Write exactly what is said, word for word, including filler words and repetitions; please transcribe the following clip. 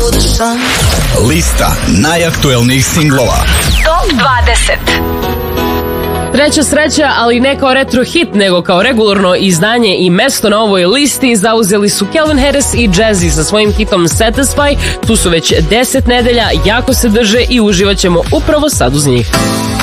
Lista najaktuelnijih singlova. Top dvadeset. Treća sreća, ali ne kao retro hit, nego kao regularno izdanje i mesto na ovoj listi zauzeli su Calvin Harris i Jazzy sa svojim hitom Satisfy. Tu su već deset nedelja, jako se drže i uživat ćemo upravo sad uz njih.